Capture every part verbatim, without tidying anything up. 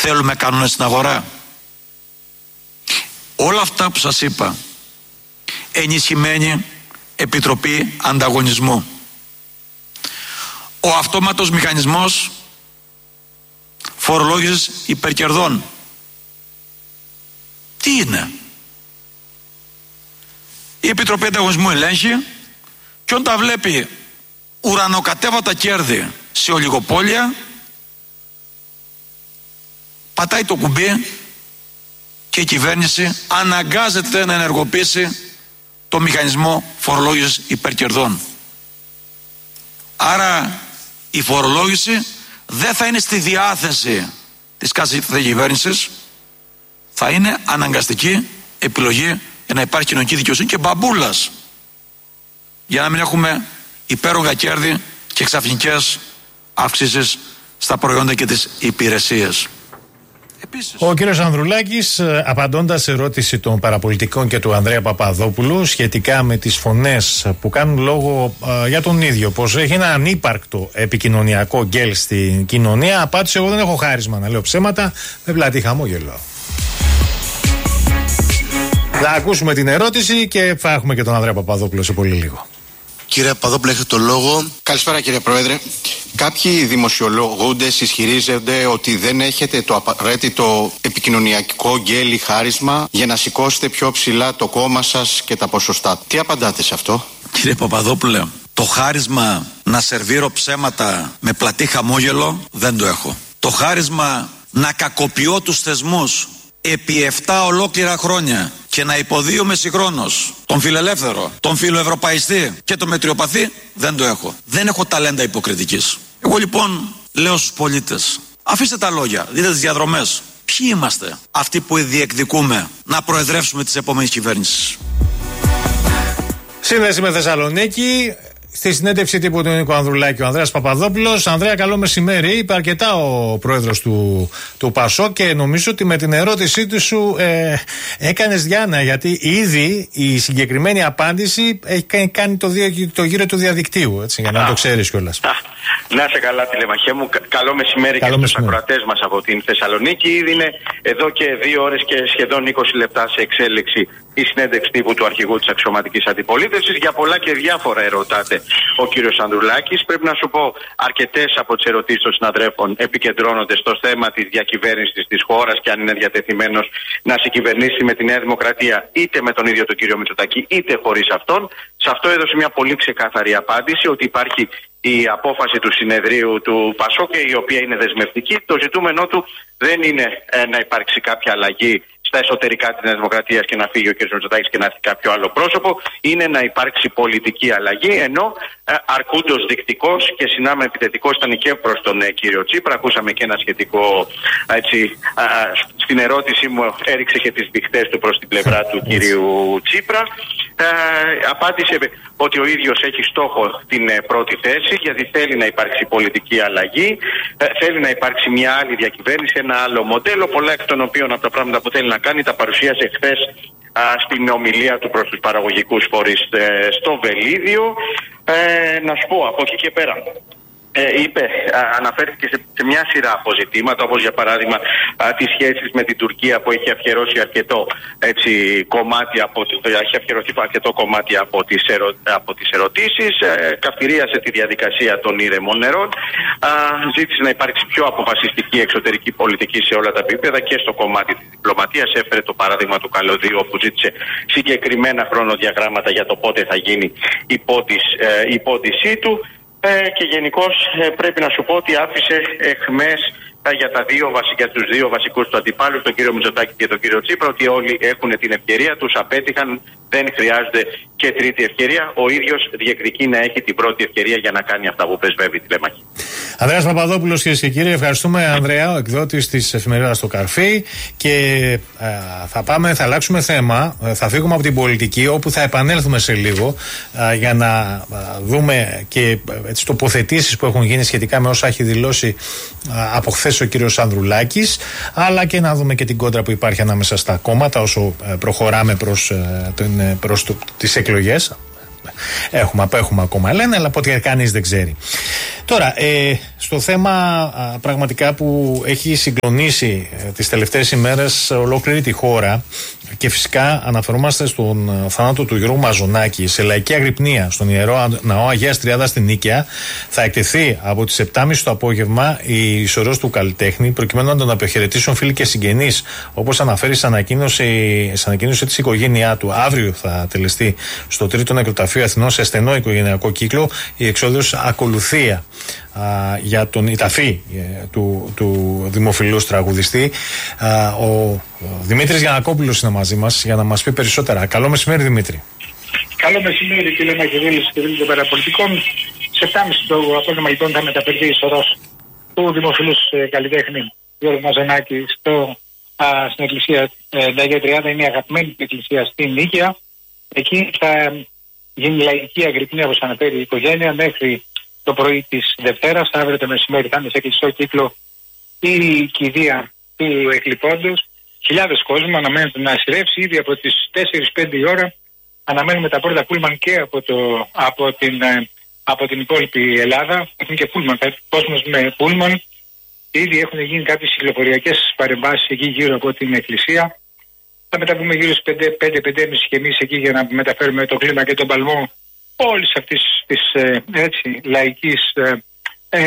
Θέλουμε κανόνες στην αγορά. Όλα αυτά που σας είπα, ενισχυμένη Επιτροπή Ανταγωνισμού, ο αυτόματος μηχανισμός φορολόγησης υπερκερδών, τι είναι? Η Επιτροπή Ανταγωνισμού ελέγχει και όταν τα βλέπει ουρανοκατέβατα κέρδη σε ολιγοπόλια, πατάει το κουμπί και η κυβέρνηση αναγκάζεται να ενεργοποιήσει το μηχανισμό φορολόγησης υπερκερδών. Άρα η φορολόγηση δεν θα είναι στη διάθεση της κάθε κυβέρνησης, θα είναι αναγκαστική επιλογή για να υπάρχει κοινωνική δικαιοσύνη και μπαμπούλας, για να μην έχουμε υπέρογα κέρδη και ξαφνικές αυξήσεις στα προϊόντα και τις υπηρεσίες. Επίσης, ο κύριος Ανδρουλάκης, απαντώντας σε ερώτηση των παραπολιτικών και του Ανδρέα Παπαδόπουλου σχετικά με τις φωνές που κάνουν λόγο ε, για τον ίδιο, πως έχει ένα ανύπαρκτο επικοινωνιακό γκέλ στην κοινωνία, απάντησε: εγώ δεν έχω χάρισμα να λέω ψέματα, με πλατή χαμόγελο. Θα ακούσουμε την ερώτηση και θα έχουμε και τον Ανδρέα Παπαδόπουλο σε πολύ λίγο. Κύριε Παπαδόπουλο, έχετε το λόγο. Καλησπέρα, κύριε Πρόεδρε. Κάποιοι δημοσιολόγοντες ισχυρίζονται ότι δεν έχετε το απαραίτητο επικοινωνιακό γκέλι χάρισμα για να σηκώσετε πιο ψηλά το κόμμα σας και τα ποσοστά. Τι απαντάτε σε αυτό? Κύριε Παπαδόπουλε, το χάρισμα να σερβίρω ψέματα με πλατή χαμόγελο δεν το έχω. Το χάρισμα να κακοποιώ τους θεσμούς επί εφτά ολόκληρα χρόνια και να υποδίωμαι συγχρόνως τον φιλελεύθερο, τον φιλοευρωπαϊστή και τον μετριοπαθή δεν το έχω. Δεν έχω ταλέντα υποκριτικής. Εγώ λοιπόν λέω στους πολίτες, αφήστε τα λόγια, δείτε τις διαδρομές. Ποιοι είμαστε αυτοί που διεκδικούμε να προεδρεύσουμε τις επόμενες κυβέρνησεις? Σύνδεση με Θεσσαλονίκη. Στη συνέντευξη τύπου του Νίκο Ανδρουλάκη, ο Ανδρέας Παπαδόπουλος. Ανδρέα, καλό μεσημέρι. Είπε αρκετά ο πρόεδρος του, του ΠΑΣΟ και νομίζω ότι με την ερώτησή του σου ε, έκανες διάνα, γιατί ήδη η συγκεκριμένη απάντηση έχει κάνει το, το γύρο του διαδικτύου, έτσι, για να Α, το ξέρεις κιόλας. Α, να είσαι καλά, τηλεμαχέ μου. Καλό μεσημέρι καλό και στους ακροατές μας από την Θεσσαλονίκη. Ήδη είναι εδώ και δύο ώρες και σχεδόν είκοσι λεπτά σε εξέλιξη η συνέντευξη τύπου του αρχηγού της αξιωματικής αντιπολίτευσης. Για πολλά και διάφορα ερωτάτε ο κύριος Ανδρουλάκης. Πρέπει να σου πω, αρκετές από τις ερωτήσεις των συναδρέφων επικεντρώνονται στο θέμα της διακυβέρνησης της χώρας και αν είναι διατεθειμένος να συγκυβερνήσει με τη Νέα Δημοκρατία, είτε με τον ίδιο τον κύριο Μητσοτάκη, είτε χωρίς αυτόν. Σε αυτό έδωσε μια πολύ ξεκάθαρη απάντηση, ότι υπάρχει η απόφαση του συνεδρίου του ΠΑΣΟΚ, η οποία είναι δεσμευτική. Το ζητούμενό του δεν είναι ε, να υπάρξει κάποια αλλαγή στα εσωτερικά της Νέας Δημοκρατίας και να φύγει ο κ. Μητσοτάκης και να έρθει κάποιο άλλο πρόσωπο, είναι να υπάρξει πολιτική αλλαγή, ενώ ε, αρκούντος δεικτικός και συνάμα επιθετικός ήταν και προς τον ε, κύριο Τσίπρα. Ακούσαμε και ένα σχετικό, έτσι, α, στην ερώτησή μου έριξε και τις μπιχτές του προς την πλευρά του κυρίου Τσίπρα. Ε, απάντησε ότι ο ίδιος έχει στόχο την ε, πρώτη θέση, γιατί θέλει να υπάρξει πολιτική αλλαγή, ε, θέλει να υπάρξει μια άλλη διακυβέρνηση, ένα άλλο μοντέλο, πολλά εκ των οποίων από τα πράγματα που θέλει να κάνει τα παρουσίασε χθες στην ομιλία του προς τους παραγωγικούς φορείς ε, στο Βελίδιο. Ε, να σου πω, από εκεί και πέρα, Ε, είπε, α, αναφέρθηκε σε, σε μια σειρά από ζητήματα, όπως για παράδειγμα α, τις σχέσεις με την Τουρκία, που έχει αφιερώσει αρκετό έτσι, κομμάτι από, έχει αφιερωθεί αρκετό κομμάτι από τις, ερω, από τις ερωτήσεις. Ε, καυτηρίασε τη διαδικασία των ήρεμων νερών. Α, ζήτησε να υπάρξει πιο αποφασιστική εξωτερική πολιτική σε όλα τα επίπεδα και στο κομμάτι της διπλωματίας. Έφερε το παράδειγμα του Καλωδίου, όπου ζήτησε συγκεκριμένα χρονοδιαγράμματα για το πότε θα γίνει η υπότισή του. Ε, και γενικώς ε, πρέπει να σου πω ότι άφησε εχμές ε, για, τα δύο, για τους δύο βασικούς του αντιπάλους, τον κύριο Μητσοτάκη και τον κύριο Τσίπρα, ότι όλοι έχουν την ευκαιρία, τους απέτυχαν, δεν χρειάζεται και τρίτη ευκαιρία. Ο ίδιος διεκδικεί να έχει την πρώτη ευκαιρία για να κάνει αυτά που πρεσβεύει τη Τηλεμαχή. Ανδρέας Παπαδόπουλος, κυρίες και κύριοι, ευχαριστούμε. Ανδρέα, ο εκδότης της εφημερίδας Το Καρφί. Και ε, θα πάμε, θα αλλάξουμε θέμα. Θα φύγουμε από την πολιτική, όπου θα επανέλθουμε σε λίγο ε, για να ε, δούμε και τις τοποθετήσεις που έχουν γίνει σχετικά με όσα έχει δηλώσει ε, από χθες ο κύριος Ανδρουλάκης, αλλά και να δούμε και την κόντρα που υπάρχει ανάμεσα στα κόμματα όσο ε, προχωράμε προς, ε, την, προς το, τις εκλογές. έχουμε, απέχουμε ακόμα, λένε, αλλά από ό,τι κανείς δεν ξέρει. Τώρα, ε, στο θέμα α, πραγματικά που έχει συγκλονίσει ε, τις τελευταίες ημέρες ολόκληρη τη χώρα, και φυσικά αναφερόμαστε στον θάνατο του Γιώργου Μαζονάκη σε λαϊκή αγρυπνία στον Ιερό Ναό Αγίας Τριάδας στην Νίκαια, θα εκτεθεί από τις επτά και μισή το απόγευμα η σωρός του καλλιτέχνη, προκειμένου να τον αποχαιρετήσουν φίλοι και συγγενείς. Όπως αναφέρει σε ανακοίνωση, σε ανακοίνωση της οικογένειά του, αύριο θα τελεστεί στο τρίτο νεκροταφείο Αθηνών σε στενό οικογενειακό κύκλο η εξόδιος ακολουθία α, για τον η ταφή ε, του, του δημοφιλούς τραγουδιστή. Α, ο, ο Δημήτρης Γιαννακόπουλος είναι μαζί μας για να μας πει περισσότερα. Καλό μεσημέρι, Δημήτρη. Καλό μεσημέρι, κύριε Μακεδίλης και φίλοι των παραπολιτικών. Σε επτά και μισή το απόγευμα λοιπόν θα μεταφερθεί η σωρός του δημοφιλούς ε, καλλιτέχνη Γιώργου Μαζονάκη στο, α, στην εκκλησία ε, Αγία Τριάδα. Είναι η αγαπημένη εκκλησία στην Νίκαια. Εκεί θα γίνει λαϊκή αγρυπνία, όπως αναφέρει η οικογένεια, μέχρι το πρωί της Δευτέρας. Αύριο το μεσημέρι θα είναι σε κλειστό κύκλο η κηδεία του εκλειπώντος. Χιλιάδες κόσμου αναμένεται να ασυρεύσει ήδη από τις τέσσερις πέντε η ώρα. Αναμένουμε τα πρώτα πούλμαν και από, το, από, την, από την υπόλοιπη Ελλάδα. Έχουν και πούλμαν, κόσμος με πούλμαν. Ήδη έχουν γίνει κάποιες κυκλοφοριακές παρεμβάσεις εκεί γύρω από την εκκλησία. Θα μεταβούμε γύρω στις πέντε πέντε και μισή και εμείς εκεί για να μεταφέρουμε το κλίμα και τον παλμό όλης αυτής της έτσι, λαϊκής, ε, ε,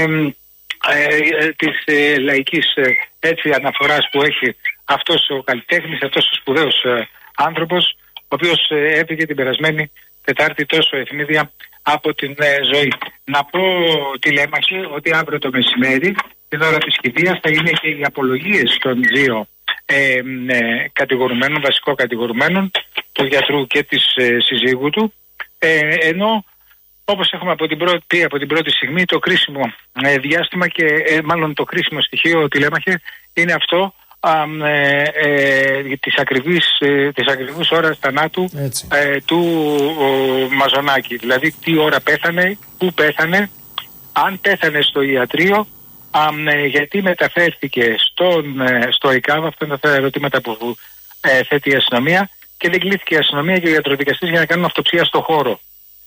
ε, της ε, λαϊκής ε, έτσι, αναφοράς που έχει αυτός ο καλλιτέχνης, αυτός ο σπουδαίος ε, άνθρωπος, ο οποίος ε, έφυγε την περασμένη Τετάρτη τόσο ευνίδια από την ε, ζωή. Να πω τηλέμαχε ότι αύριο το μεσημέρι, την ώρα της κηδείας, θα είναι και οι απολογίες των δύο ε, ε, κατηγορουμένων, βασικών κατηγορουμένων, του γιατρού και της ε, συζύγου του, ε, ενώ όπως έχουμε από την πρώτη, από την πρώτη στιγμή, το κρίσιμο ε, διάστημα και ε, μάλλον το κρίσιμο στοιχείο, τηλέμαχε, είναι αυτό α, ε, ε, της, ακριβής, ε, της ακριβούς ώρας θανάτου ε, του ο, Μαζονάκη. Δηλαδή τι ώρα πέθανε, πού πέθανε, αν πέθανε στο ιατρείο, α, ε, γιατί μεταφέρθηκε στον, ε, στο ΕΚΑΒ. Αυτά είναι τα ερωτήματα που ε, θέτει η αστυνομία, και δεν κλείθηκε η αστυνομία και ο ιατροδικαστής για να κάνουν αυτοψία στο χώρο.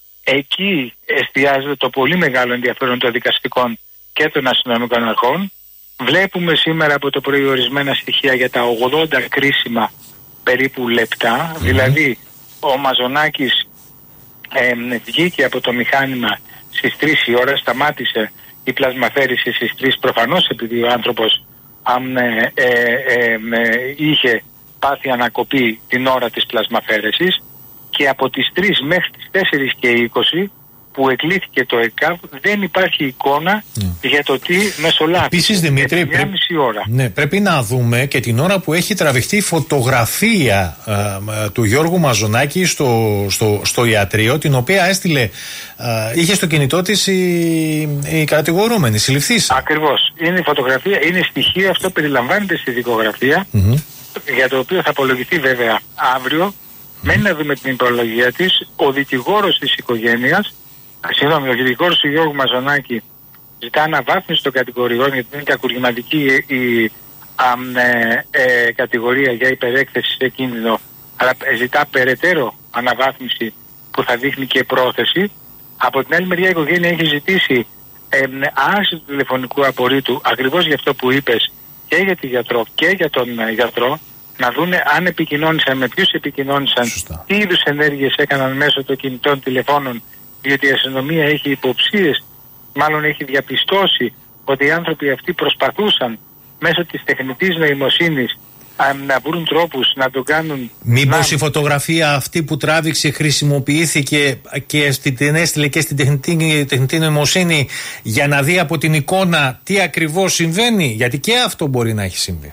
Εκεί εστιάζεται το πολύ μεγάλο ενδιαφέρον των δικαστικών και των αστυνομικών αρχών. Βλέπουμε σήμερα από το πρωί ορισμένα στοιχεία για τα ογδόντα κρίσιμα περίπου λεπτά. Mm-hmm. Δηλαδή ο Μαζονάκης ε, βγήκε από το μηχάνημα στις τρεις η ώρα, σταμάτησε η πλασμαφέρηση στις τρεις, προφανώς επειδή ο άνθρωπος ε, ε, ε, ε, είχε πάθει ανακοπή την ώρα της πλασμαφέρεσης, και από τις τρεις μέχρι τις τέσσερις και είκοσι που εκλήθηκε το ΕΚΑΒ δεν υπάρχει εικόνα mm. για το τι μεσολάβησε. Επίσης, Δημήτρη, πρέ... ώρα. Ναι, πρέπει να δούμε και την ώρα που έχει τραβηχτεί η φωτογραφία α, του Γιώργου Μαζονάκη στο, στο, στο ιατρείο, την οποία έστειλε, α, είχε στο κινητό της η, η κατηγορούμενη, η συλληφθήσα. Ακριβώς. Είναι η φωτογραφία, είναι στοιχείο, αυτό περιλαμβάνεται στη δικογραφία, mm-hmm. για το οποίο θα απολογηθεί βέβαια αύριο. Mm. Μένει να δούμε την υπολογία της. Ο δικηγόρος της οικογένειας, συγγνώμη, ο δικηγόρος του Γιώργου Μαζονάκη ζητά αναβάθμιση των κατηγοριών, γιατί είναι κακουργηματική η α, ε, ε, κατηγορία για υπερέκθεση σε κίνδυνο, αλλά ζητά περαιτέρω αναβάθμιση που θα δείχνει και πρόθεση. Από την άλλη μεριά η οικογένεια έχει ζητήσει ε, άρση του τηλεφωνικού απορρίτου, ακριβώς για αυτό που είπες, και για τη γιατρό και για τον ε, γιατρό, να δούνε αν επικοινώνησαν, με ποιους επικοινώνησαν, Σωστά. τι είδους ενέργειες έκαναν μέσω των κινητών τηλεφώνων, διότι η αστυνομία έχει υποψίες, μάλλον έχει διαπιστώσει ότι οι άνθρωποι αυτοί προσπαθούσαν μέσω της τεχνητής νοημοσύνης να βρουν τρόπους να το κάνουν. Μήπως να... η φωτογραφία αυτή που τράβηξε χρησιμοποιήθηκε και την έστειλε και στην τεχνητή, τεχνητή νοημοσύνη για να δει από την εικόνα τι ακριβώς συμβαίνει, γιατί και αυτό μπορεί να έχει συμβεί.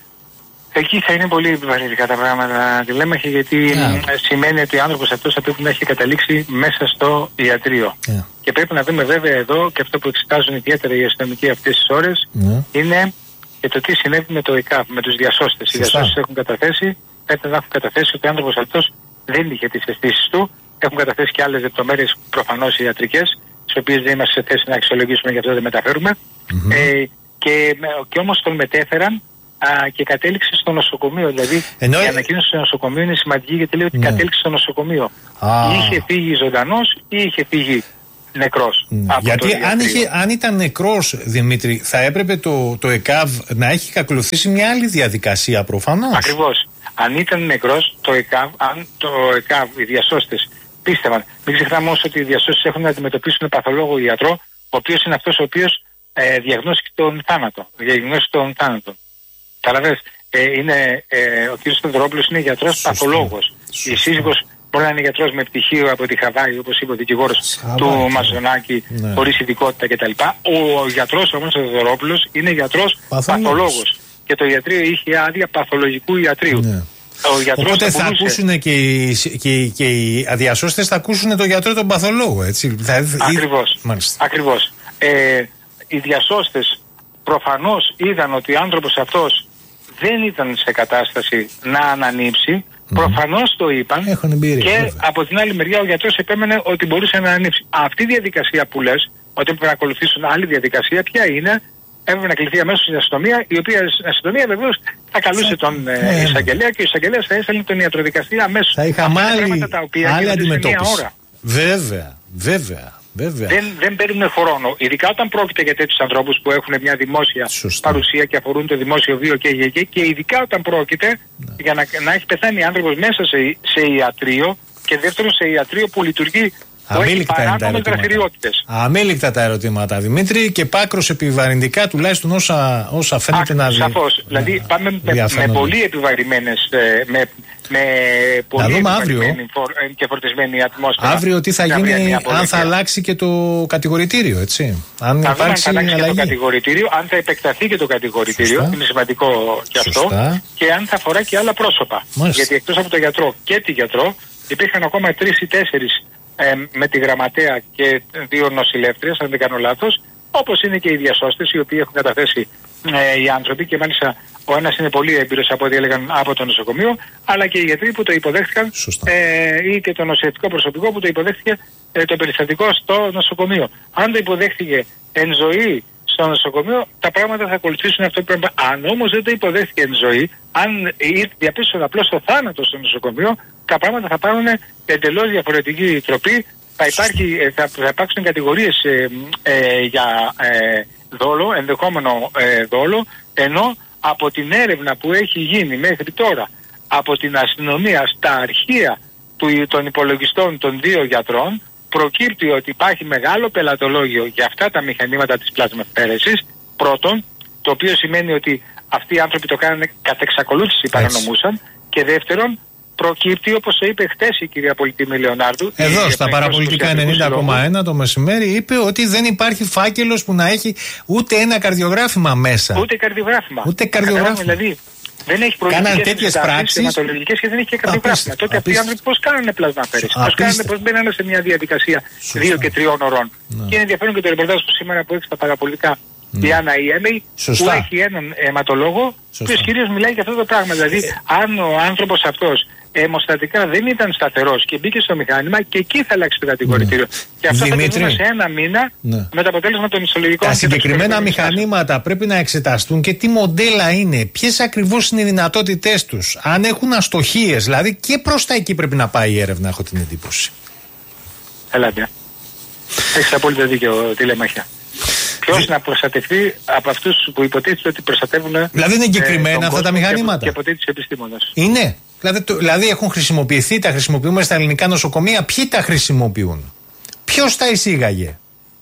Εκεί θα είναι πολύ επιβαρυντικά τα πράγματα, τηλέμαχε, γιατί yeah. σημαίνει ότι ο άνθρωπος αυτός θα πρέπει να έχει καταλήξει μέσα στο ιατρείο. Yeah. Και πρέπει να δούμε βέβαια εδώ, και αυτό που εξετάζουν ιδιαίτερα οι αστυνομικοί αυτές τις ώρες, yeah. είναι και το τι συνέβη με το ΕΚΑΒ, με τους διασώστες. Οι διασώστες έχουν καταθέσει, πρέπει να έχουν καταθέσει ότι ο άνθρωπος αυτός δεν είχε τις αισθήσεις του. Έχουν καταθέσει και άλλες λεπτομέρειες, προφανώς ιατρικές, τις οποίες δεν είμαστε σε θέση να αξιολογήσουμε, γι' αυτό δεν μεταφέρουμε. Mm-hmm. Ε, και, και όμως τον μετέφεραν α, και κατέληξε στο νοσοκομείο. Δηλαδή Ενώ... η ανακοίνωση στο νοσοκομείο είναι σημαντική γιατί λέει ότι ναι. κατέληξε στο νοσοκομείο. Α. Είχε φύγει ζωντανός ή είχε φύγει νεκρός. Mm. Γιατί αν, είχε, αν ήταν νεκρός, Δημήτρη, θα έπρεπε το, το ΕΚΑΒ να έχει κακολουθήσει μια άλλη διαδικασία προφανώς. Ακριβώς. Αν ήταν νεκρός, το ΕΚΑΒ, αν το ΕΚΑΒ, οι διασώστες πίστευαν. Μην ξεχνάμε όμως ότι οι διασώστες έχουν να αντιμετωπίσουν παθολόγο ιατρό, ο οποίος είναι αυτός ο οποίος ε, διαγνώστηκε τον θάνατο. Διαγνώστηκε τον θάνατο. Καταλαβες, ε, είναι, ε, ο κ. Σταυρόπουλος είναι γιατρός παθολόγος. Η σύζυγος μπορεί να είναι γιατρός με πτυχίο από τη Χαβάη, όπως είπε ο δικηγόρος του Μαζονάκη, ναι. χωρίς ειδικότητα κτλ. Ο γιατρός όμως, ο Σταυρόπουλος, είναι γιατρός παθολόγος. Και το ιατρείο είχε άδεια παθολογικού ιατρίου. Ναι. Οπότε θα, θα ακούσουν και οι, και, και οι αδιασώστες θα ακούσουν τον γιατρό τον παθολόγο, έτσι. Ακριβώς. Ακριβώς. Ε, οι διασώστες προφανώς είδαν ότι ο άνθρωπος αυτός δεν ήταν σε κατάσταση να ανανύψει. Mm-hmm. Προφανώς το είπαν. Εμπειρία, και βέβαια. Από την άλλη μεριά ο γιατρός επέμενε ότι μπορούσε να ανανύψει. Αυτή η διαδικασία που λες, ότι έπρεπε να ακολουθήσουν άλλη διαδικασία, ποια είναι? Έπρεπε να κληθεί αμέσως στην αστυνομία, η οποία αστυνομία βεβαίως θα καλούσε τον ε, εισαγγελέα και ο εισαγγελέας θα έστελνε τον ιατροδικαστή αμέσως. Θα είχαμε άλλη, άλλη αντιμετώπιση. Βέβαια, βέβαια. Βέβαια. Δεν, δεν παίρνουν χρόνο. Ειδικά όταν πρόκειται για τέτοιους ανθρώπους που έχουν μια δημόσια Σωστά. παρουσία και αφορούν το δημόσιο βίο και υγεία, και ειδικά όταν πρόκειται ναι. για να, να έχει πεθάνει άνθρωπος μέσα σε, σε ιατρείο, και δεύτερον σε ιατρείο που λειτουργεί. Αμήλικτα είναι τα ερωτήματα. Αμήλικτα τα ερωτήματα, Δημήτρη, και πάκρος επιβαρυντικά, τουλάχιστον όσα, όσα φαίνεται να δει. Σαφώς. Να, δηλαδή πάμε με, με πολύ επιβαρημένες, με, με πολύ επιβαρημένη και φορτισμένη ατμόσφαιρα. Αύριο τι θα γίνει, αν θα αλλάξει και το κατηγορητήριο, έτσι. Αν θα δούμε αν θα αλλάξει και το κατηγορητήριο, αν θα επεκταθεί και το κατηγορητήριο, Σωστά. είναι σημαντικό και αυτό, Σωστά. και αν θα αφορά και άλλα πρόσωπα. Μάλιστα. Γιατί εκτός από το γιατρό και τη γιατρό, υπήρχαν ακόμα τρεις ή τέσσερις Ε, με τη γραμματέα και δύο νοσηλεύτριες, αν δεν κάνω λάθος, όπως είναι και οι διασώστες, οι οποίοι έχουν καταθέσει ε, οι άνθρωποι, και μάλιστα ο ένας είναι πολύ έμπειρος από ό,τι έλεγαν από το νοσοκομείο, αλλά και οι γιατροί που το υποδέχτηκαν ε, ή και το νοσηλευτικό προσωπικό που το υποδέχτηκε ε, το περιστατικό στο νοσοκομείο. Αν το υποδέχτηκε εν ζωή στο νοσοκομείο, τα πράγματα θα ακολουθήσουν αυτό που πρέπει. Αν όμως δεν το υποδέχτηκε εν ζωή, αν διαπίστωσαν απλώς το θάνατο στο νοσοκομείο, τα πράγματα θα πάρουν εντελώς διαφορετική τροπή. Θα, υπάρχει, θα, θα υπάρξουν κατηγορίες ε, ε, για ε, δόλο, ενδεχόμενο ε, δόλο, ενώ από την έρευνα που έχει γίνει μέχρι τώρα από την αστυνομία στα αρχεία του, των υπολογιστών των δύο γιατρών, προκύπτει ότι υπάρχει μεγάλο πελατολόγιο για αυτά τα μηχανήματα της πλασμαφαίρεσης, πρώτον, το οποίο σημαίνει ότι αυτοί οι άνθρωποι το κάνανε κατ' εξακολούθηση, παρανομούσαν, και δεύτερον, προκύπτει, όπως το είπε χτες η κυρία Πολιτήμη Λεωνάρδου, εδώ στα παραπολιτικά ενενήντα κόμμα ένα το μεσημέρι, είπε ότι δεν υπάρχει φάκελος που να έχει ούτε ένα καρδιογράφημα μέσα. Ούτε καρδιογράφημα. Ούτε καρδιογράφημα. Δηλαδή, δεν έχει προληπτικές πράξεις, αιματολογικές, και δεν έχει και καρδιογράφημα. Τότε αυτοί οι άνθρωποι πώς κάνανε πλασμαφαίρεση, πώς κάνανε, πώς μπαίνανε σε μια διαδικασία Σωστά. δύο και τριών ωρών. Ναι. Και είναι ενδιαφέρον και το ρεπορτάζ που σήμερα που έχει στα παραπολιτικά η Άννα Ιέμεϊ, που έχει έναν αιματολόγο, ο οποίος κυρίως μιλάει για αυτό το πράγμα. Δηλαδή, ε... αν ο άνθρωπος αυτός αιμοστατικά δεν ήταν σταθερός και μπήκε στο μηχάνημα, και εκεί θα αλλάξει το κατηγορητήριο. Ναι. Και αυτό Δημήτρη, θα το δούμε σε ένα μήνα ναι. με το αποτέλεσμα των ισολογικών. Τα συγκεκριμένα μηχανήματα πρέπει να εξεταστούν και τι μοντέλα είναι, ποιες ακριβώς είναι οι δυνατότητές τους, αν έχουν αστοχίες. Δηλαδή και προς τα εκεί πρέπει να πάει η έρευνα, έχω την εντύπωση. Ελάτε. Έχεις απόλυτα δίκιο, Τηλεμαχιά. Ποιος να προστατευτεί από αυτούς που υποτίθεται ότι προστατεύουν. Δηλαδή είναι εγκεκριμένα ε, αυτά τα μηχανήματα. Και από τέτοιους επιστήμονες. Είναι. Δηλαδή, το, δηλαδή έχουν χρησιμοποιηθεί, τα χρησιμοποιούμε στα ελληνικά νοσοκομεία. Ποιοι τα χρησιμοποιούν, ποιος τα εισήγαγε.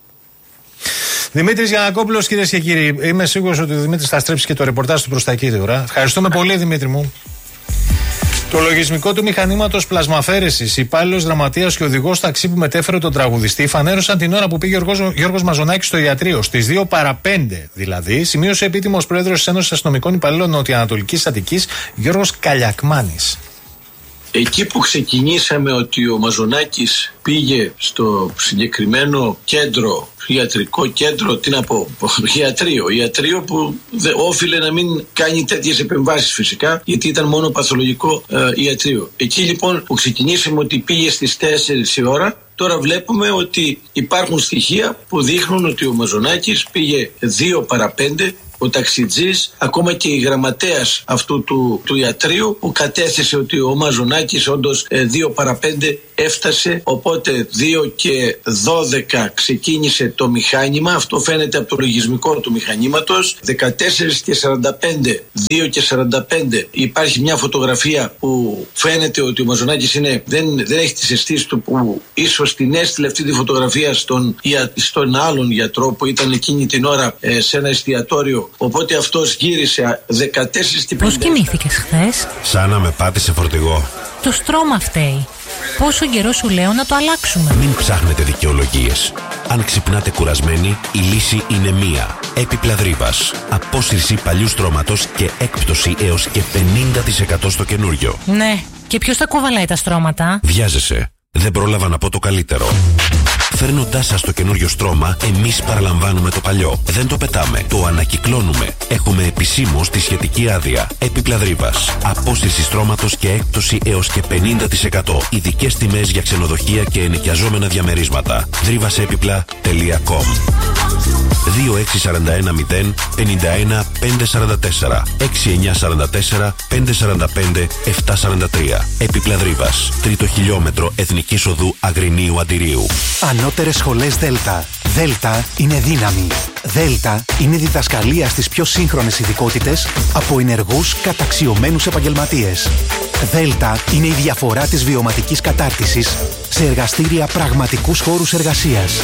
Δημήτρης Γιαννακόπουλος, κυρίες και κύριοι. Είμαι σίγουρος ότι ο Δημήτρης θα στρέψει και το ρεπορτάζ του προς τα εκεί τώρα. Ευχαριστούμε πολύ, Δημήτρη μου. Το λογισμικό του μηχανήματος πλασμαφαίρεσης, υπάλληλος γραμματέας και οδηγός ταξί που μετέφερε τον τραγουδιστή, φανέρωσαν την ώρα που πήγε ο Γιώργος, Γιώργος Μαζονάκης στο ιατρείο. Στις δύο παρά πέντε δηλαδή, σημείωσε επίτιμος πρόεδρος της Ένωσης Αστυνομικών Υπαλλήλων Νοτιοανατολικής Αττικής, Γιώργος Καλιακμάνης. Εκεί που ξεκινήσαμε ότι ο Μαζονάκης πήγε στο συγκεκριμένο κέντρο, ιατρικό κέντρο, τι να πω, ιατρείο, ιατρείο που δε, όφιλε να μην κάνει τέτοιες επεμβάσεις φυσικά, γιατί ήταν μόνο παθολογικό ε, ιατρείο. Εκεί λοιπόν που ξεκινήσαμε ότι πήγε στις τέσσερις η ώρα, τώρα βλέπουμε ότι υπάρχουν στοιχεία που δείχνουν ότι ο Μαζονάκης πήγε δύο παρά πέντε, ο ταξιτζής, ακόμα και η γραμματέας αυτού του, του ιατρείου, που κατέθεσε ότι ο Μαζονάκης όντως ε, δύο παρά πέντε έφτασε, οπότε δύο και δώδεκα ξεκίνησε το μηχάνημα. Αυτό φαίνεται από το λογισμικό του μηχανήματος. Δεκατέσσερα και σαράντα πέντε, δύο και σαράντα πέντε υπάρχει μια φωτογραφία που φαίνεται ότι ο Μαζονάκης είναι, δεν, δεν έχει τις αισθήσεις του, που ίσως την έστειλε αυτή τη φωτογραφία στον, στον άλλον γιατρό που ήταν εκείνη την ώρα ε, σε ένα εστιατόριο. Οπότε αυτός γύρισε δεκατέσσερα και πέντε. Πώς κοιμήθηκες χθες? Σαν να με πάτησε φορτηγό. Το στρώμα φταίει. Πόσο καιρό σου λέω να το αλλάξουμε? Μην ψάχνετε δικαιολογίες. Αν ξυπνάτε κουρασμένοι, η λύση είναι μία. Έπιπλα Δρύβας. Απόσυρση παλιού στρώματος και έκπτωση έως και πενήντα τοις εκατό στο καινούριο. Ναι, και ποιος θα κουβαλάει τα στρώματα? Βιάζεσαι. Δεν πρόλαβα να πω το καλύτερο. Φέρνοντάς σας το καινούριο στρώμα, εμείς παραλαμβάνουμε το παλιό. Δεν το πετάμε, το ανακυκλώνουμε. Έχουμε επισήμως τη σχετική άδεια. Έπιπλα Δρύβας. Απόσυρση στρώματος και έκπτωση έως και πενήντα τοις εκατό. Ειδικές τιμές για ξενοδοχεία και ενοικιαζόμενα διαμερίσματα. δρύβασέπιπλα τελεία κομ. δύο έξι τέσσερα ένα μηδέν πέντε ένα πέντε τέσσερα τέσσερα έξι εννιά τέσσερα τέσσερα πέντε τέσσερα πέντε επτά τέσσερα τρία. Έπιπλα Δρύβας. Τρίτο χιλιόμετρο Εθνικής Οδού Αγρινίου Αντιρίου. Ανώτερες σχολές Δέλτα. Δέλτα είναι δύναμη. Δέλτα είναι διδασκαλία στις πιο σύγχρονες ειδικότητες από ενεργούς καταξιωμένους επαγγελματίες. Δέλτα είναι η διαφορά της βιωματικής κατάρτισης σε εργαστήρια πραγματικούς χώρους εργασίας.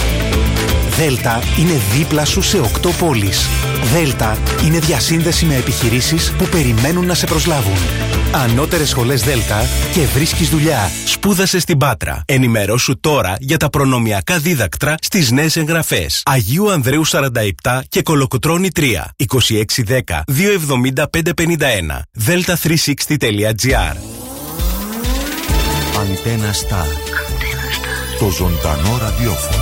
Δέλτα είναι δίπλα σου σε οκτώ πόλεις. Δέλτα είναι διασύνδεση με επιχειρήσεις που περιμένουν να σε προσλάβουν. Ανώτερες σχολές Δέλτα και βρίσκεις δουλειά. Σπούδασε στην Πάτρα. Ενημερώσου τώρα για τα προνομιακά δίδακτρα στις νέες εγγραφές. Αγίου Ανδρέου σαράντα επτά και Κολοκοτρώνη τρία. είκοσι έξι δέκα δύο εβδομήντα πέντε πενήντα ένα. δέλτα τριακόσια εξήντα τελεία τζι άρ. Αντένα Σταρ. Το ζωντανό ραδιόφωνο.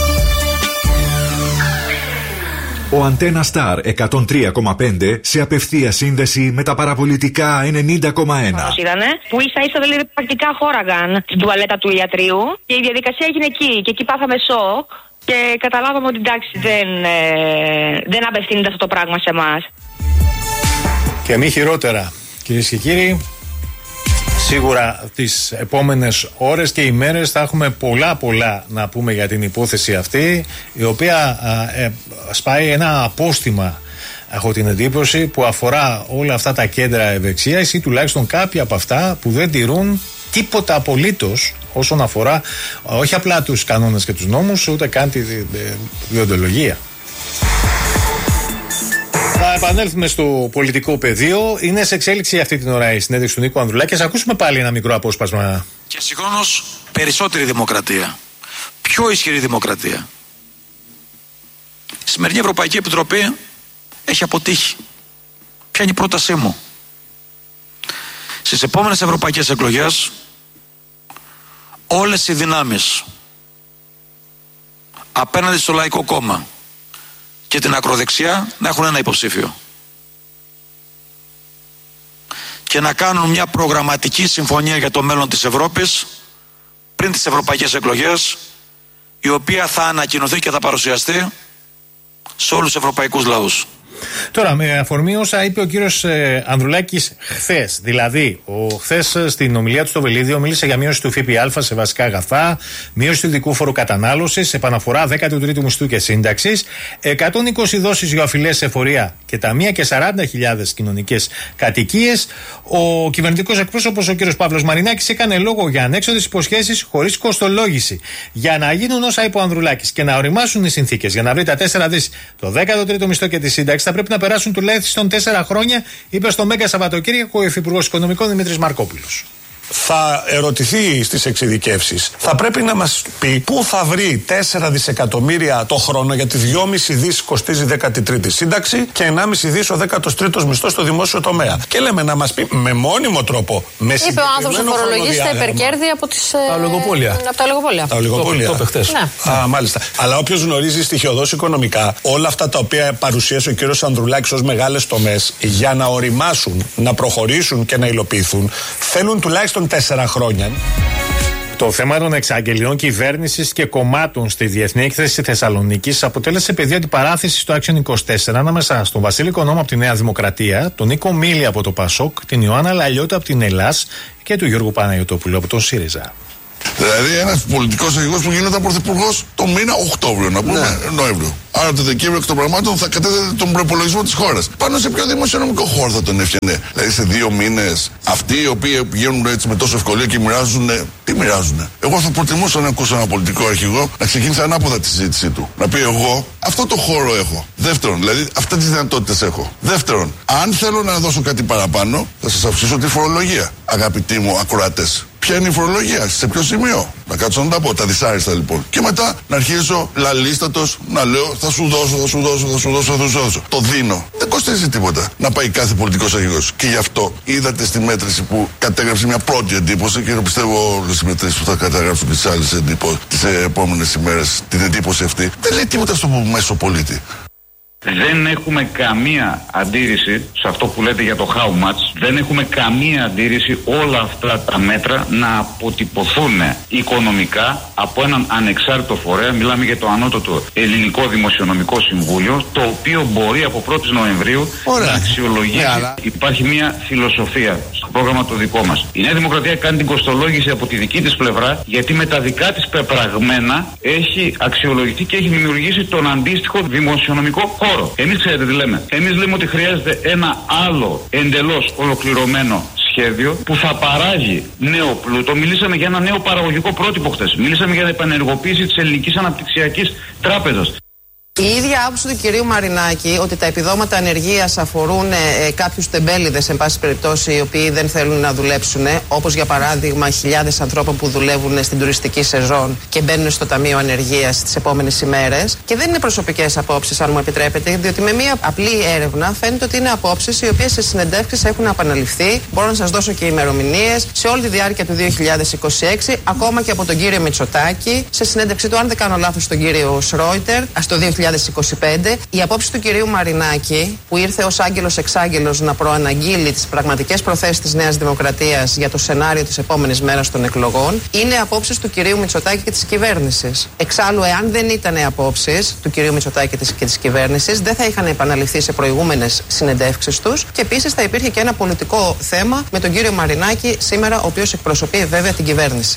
Ο Αντένα Σταρ εκατόν τρία κόμμα πέντε σε απευθεία σύνδεση με τα παραπολιτικά ενενήντα κόμμα ένα. Είδανε που ίσα ίσα δηλαδή πρακτικά χώραγαν στην τουαλέτα του ιατρίου και η διαδικασία έγινε εκεί. Και εκεί πάθαμε σοκ και καταλάβαμε ότι εντάξει δεν, ε, δεν απευθύνεται αυτό το πράγμα σε εμάς. Και μη χειρότερα, κυρίες και κύριοι. Σίγουρα τις επόμενες ώρες και ημέρες θα έχουμε πολλά πολλά να πούμε για την υπόθεση αυτή, η οποία α, ε, σπάει ένα απόστημα, έχω την εντύπωση, που αφορά όλα αυτά τα κέντρα ευεξίας ή τουλάχιστον κάποια από αυτά που δεν τηρούν τίποτα απολύτως όσον αφορά όχι απλά τους κανόνες και τους νόμους, ούτε καν τη διοντολογία. Θα επανέλθουμε στο πολιτικό πεδίο. Είναι σε εξέλιξη αυτή την ώρα η συνέντευξη του Νίκου Ανδρουλάκη. Ας ακούσουμε πάλι ένα μικρό απόσπασμα. Και συγχρόνως περισσότερη δημοκρατία. Πιο ισχυρή δημοκρατία. Η σημερινή Ευρωπαϊκή Επιτροπή έχει αποτύχει. Ποια είναι η πρότασή μου? Στις επόμενες ευρωπαϊκές εκλογές όλες οι δυνάμεις απέναντι στο Λαϊκό Κόμμα και την ακροδεξιά να έχουν ένα υποψήφιο και να κάνουν μια προγραμματική συμφωνία για το μέλλον της Ευρώπης πριν τις ευρωπαϊκές εκλογές, η οποία θα ανακοινωθεί και θα παρουσιαστεί σε όλους τους ευρωπαϊκούς λαούς. Τώρα, με αφορμή όσα είπε ο κύριος ε, Ανδρουλάκης χθες, δηλαδή, ο χθες στην ομιλία του στο Βελίδιο μίλησε για μείωση του ΦΠΑ σε βασικά αγαθά, μείωση του ειδικού φόρου κατανάλωσης, επαναφορά δέκατου τρίτου μισθού και σύνταξης, εκατόν είκοσι δόσεις για οφειλές σε εφορία και ταμεία και σαράντα χιλιάδες κοινωνικές κατοικίες. Ο κυβερνητικός εκπρόσωπος, ο κύριος Παύλος Μαρινάκης, έκανε λόγο για ανέξοδες υποσχέσεις χωρίς κοστολόγηση. Για να γίνουν όσα είπε ο Ανδρουλάκης και να οριμάσουν οι συνθήκες για να βρει τα τέσσερα δις, το δέκατο τρίτο μισθό και τη σύνταξη, θα πρέπει να περάσουν τουλάχιστον τέσσερα χρόνια, είπε στο Μέγκα Σαββατοκύριακο ο Υφυπουργός Οικονομικών Δημήτρης Μαρκόπουλος. Θα ερωτηθεί στις εξειδικεύσεις. Θα πρέπει να μας πει πού θα βρει τέσσερα δισεκατομμύρια το χρόνο, γιατί δυόμισι δις κοστίζει η δέκατη τρίτη σύνταξη και ενάμισι δις ο δέκατος τρίτος μισθός στο δημόσιο τομέα. Και λέμε να μας πει με μόνιμο τρόπο, με είπε ο άνθρωπος που φορολογήσει τα υπερκέρδη από τις, τα ολιγοπόλια. Από τα ολιγοπόλια. Τα ολιγοπόλια. Το, το, το ναι. Α, μάλιστα. Αλλά όποιος γνωρίζει στοιχειοδός οικονομικά, όλα αυτά τα οποία παρουσίασε ο κύριος Ανδρουλάκης ως μεγάλες τομές, για να οριμάσουν, να προχωρήσουν και να υλοποιηθούν, θέλουν τουλάχιστον τέσσερα χρόνια. Το θέμα των εξαγγελιών κυβέρνησης και κομμάτων στη Διεθνή Έκθεση Θεσσαλονίκης αποτέλεσε πεδίο αντιπαράθεσης στο Action είκοσι τέσσερα ανάμεσα στον Βασίλη Οικονόμου από τη Νέα Δημοκρατία, τον Νίκο Μίλη από το Πασόκ, την Ιωάννα Λαλιώτα από την Ελλάς και του Γιώργου Παναγιωτόπουλου από τον ΣΥΡΙΖΑ. Δηλαδή, ένας πολιτικός αρχηγός που γινόταν πρωθυπουργός το μήνα Οκτώβριο, να πούμε, ναι. Νοέμβριο. Άρα το Δεκέμβριο εκ των πραγμάτων θα κατέθετε τον προπολογισμό της χώρας. Πάνω σε ποιο δημοσιονομικό χώρο θα τον έφτιανε? Δηλαδή, σε δύο μήνες, αυτοί οι οποίοι πηγαίνουν έτσι με τόσο ευκολία και μοιράζουν. Τι μοιράζουν? Εγώ θα προτιμούσα να ακούσω ένα πολιτικό αρχηγό να ξεκινήσει ανάποδα τη συζήτησή του. Να πει: εγώ αυτό το χώρο έχω. Δεύτερον, δηλαδή, αυτές τις δυνατότητες έχω. Δεύτερον, αν θέλω να δώσω κάτι παραπάνω, θα σας αυξήσω τη φορολογία. Αγαπητοί μου ακροατές. Ποια είναι η φορολογία, σε ποιο σημείο? Να κάτσω να τα πω, τα δυσάριστα λοιπόν. Και μετά να αρχίσω λαλίστατος να λέω: θα σου δώσω, θα σου δώσω, θα σου δώσω, θα σου δώσω. Το δίνω. Δεν κοστίζει τίποτα να πάει κάθε πολιτικός αρχηγός. Και γι' αυτό είδατε στη μέτρηση που κατέγραψε μια πρώτη εντύπωση, και πιστεύω όλες οι μετρήσεις που θα καταγράψουν και τις άλλες εντύπωσεις τις επόμενες ημέρες, την εντύπωση αυτή, δεν λέει τίποτα στο μέσο πολίτη. Δεν έχουμε καμία αντίρρηση σε αυτό που λέτε για το how much. Δεν έχουμε καμία αντίρρηση όλα αυτά τα μέτρα να αποτυπωθούν οικονομικά από έναν ανεξάρτητο φορέα. Μιλάμε για το ανώτατο Ελληνικό Δημοσιονομικό Συμβούλιο, το οποίο μπορεί από πρώτη Νοεμβρίου Ωραία. να αξιολογήσει. Yeah, αλλά... Υπάρχει μια φιλοσοφία στο πρόγραμμα το δικό μας. Η Νέα Δημοκρατία κάνει την κοστολόγηση από τη δική της πλευρά, γιατί με τα δικά της πεπραγμένα έχει αξιολογηθεί και έχει δημιουργήσει τον αντίστοιχο δημοσιονομικό χώρο. Εμείς ξέρετε τι λέμε. Εμείς λέμε ότι χρειάζεται ένα άλλο εντελώς ολοκληρωμένο σχέδιο που θα παράγει νέο πλούτο. Μιλήσαμε για ένα νέο παραγωγικό πρότυπο χτες. Μιλήσαμε για την επανεργοποίηση της Ελληνικής Αναπτυξιακής Τράπεζας. Η ίδια άποψη του κυρίου Μαρινάκη ότι τα επιδόματα ανεργίας αφορούν ε, κάποιους τεμπέληδες, εν πάση περιπτώσει, οι οποίοι δεν θέλουν να δουλέψουν, όπως για παράδειγμα χιλιάδες ανθρώπων που δουλεύουν στην τουριστική σεζόν και μπαίνουν στο Ταμείο Ανεργίας τις επόμενες ημέρες. Και δεν είναι προσωπικές απόψεις, αν μου επιτρέπετε, διότι με μία απλή έρευνα φαίνεται ότι είναι απόψεις οι οποίες σε συνεντεύξεις έχουν επαναληφθεί. Μπορώ να σας δώσω και ημερομηνίες σε όλη τη διάρκεια του δύο χιλιάδες είκοσι έξι, ακόμα και από τον κύριο Μητσοτάκη, σε συνέντευξή του, αν δεν κάνω λάθος, τον κύριο Σρόιτερ, στο δύο χιλιάδες είκοσι πέντε. Η απόψη του κυρίου Μαρινάκη, που ήρθε ως άγγελος εξάγγελος να προαναγγείλει τις πραγματικές προθέσεις της Νέας Δημοκρατίας για το σενάριο της επόμενης μέρας των εκλογών, είναι απόψεις του κυρίου Μητσοτάκη και της κυβέρνησης. Εξάλλου, εάν δεν ήταν απόψεις του κυρίου Μητσοτάκη και της κυβέρνησης, δεν θα είχαν επαναληφθεί σε προηγούμενες συνεντεύξεις τους, και επίσης θα υπήρχε και ένα πολιτικό θέμα με τον κύριο Μαρινάκη σήμερα, ο οποίος εκπροσωπεί βέβαια την κυβέρνηση.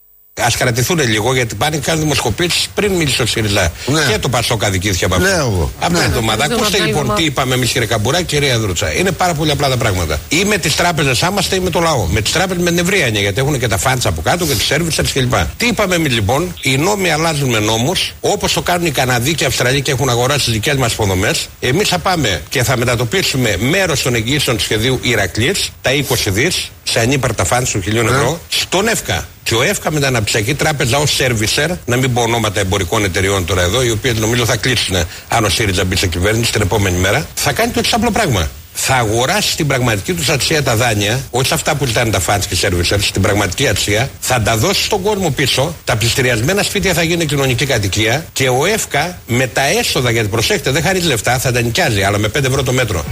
Ας κρατηθούν λίγο, γιατί πάνε και κάνουν δημοσκοπήσεις πριν μίλησε ο ΣΥΡΙΖΑ. Ναι. Και το Πασόκ αδικήθηκε από αυτό. Λέω εγώ. Από ναι. την εβδομάδα. Ακούστε λοιπόν τι είπαμε εμείς, κύριε Καμπουρά και κυρία Δρούτσα. Είναι πάρα πολύ απλά τα πράγματα. Ή με τις τράπεζες άμαστε ή με το λαό. Με τις τράπεζες με νευρία έννοια, γιατί έχουν και τα φάντσα από κάτω και τις services κλπ. Τι είπαμε εμείς λοιπόν? Οι νόμοι αλλάζουν με νόμους, όπως το κάνουν οι Καναδοί και οι Αυστραλοί και έχουν αγοράσει τις δικές μας υποδομές. Εμείς θα πάμε και θα μετατοπίσουμε μέρος των εγγύσεων του σχεδίου Ηρακλής, τα είκοσι δις, σε ανύπαρτα φάντσα των χιλίων ευρώ, στον ΕΦΚΑ. Και ο ΕΦΚΑ με την Αναπτυξιακή Τράπεζα ως servicer, να μην πω ονόματα εμπορικών εταιριών τώρα εδώ, οι οποίες νομίζω θα κλείσουν αν ο ΣΥΡΙΖΑ μπει σε κυβέρνηση την επόμενη μέρα, θα κάνει το εξής απλό πράγμα. Θα αγοράσει στην πραγματική του αξία τα δάνεια, όχι σε αυτά που ζητάνε τα funds και servicers, στην πραγματική αξία, θα τα δώσει στον κόσμο πίσω, τα πληστηριασμένα σπίτια θα γίνουν κοινωνική κατοικία και ο ΕΦΚΑ με τα έσοδα, γιατί προσέχετε, δεν χαρίζει λεφτά, θα τα νοικιάζει, αλλά με πέντε ευρώ το μέτρο.